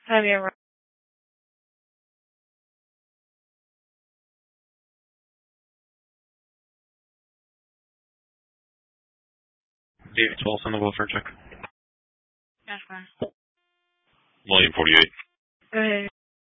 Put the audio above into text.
Fabian. David 12 on the welfare check. Yes, ma'am. William 48. Go ahead.